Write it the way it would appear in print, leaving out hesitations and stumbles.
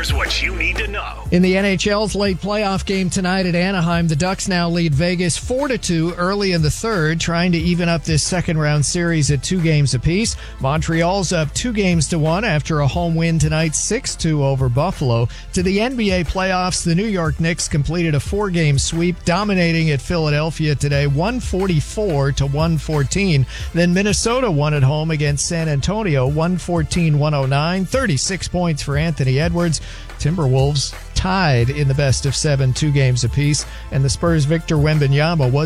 Here's what you need to know. In the NHL's late playoff game tonight at Anaheim, the Ducks now lead Vegas 4-2 early in the third, trying to even up this second-round series at 2 games apiece. Montreal's up 2-1 after a home win tonight, 6-2 over Buffalo. To the NBA playoffs, the New York Knicks completed a 4-game sweep, dominating at Philadelphia today, 144-114. Then Minnesota won at home against San Antonio, 114-109, 36 points for Anthony Edwards. Timberwolves tied in the best of 7, 2 games apiece, and the Spurs' Victor Wembanyama was